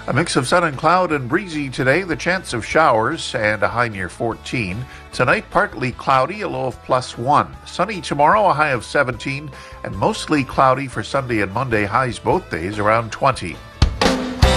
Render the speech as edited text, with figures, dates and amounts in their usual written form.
A mix of sun and cloud and breezy today, the chance of showers and a high near 14. Tonight, partly cloudy, a low of +1. Sunny tomorrow, a high of 17, and mostly cloudy for Sunday and Monday, highs both days around 20.